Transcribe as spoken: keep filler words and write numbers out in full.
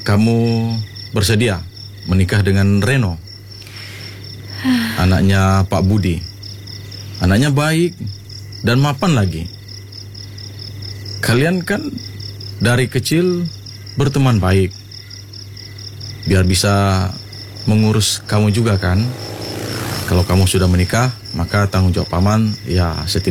kamu bersedia menikah dengan Reno, anaknya Pak Budi. Anaknya baik dan mapan lagi. Kalian kan dari kecil berteman baik. Biar bisa mengurus kamu juga kan. Kalau kamu sudah menikah, maka tanggung jawab paman ya setidaknya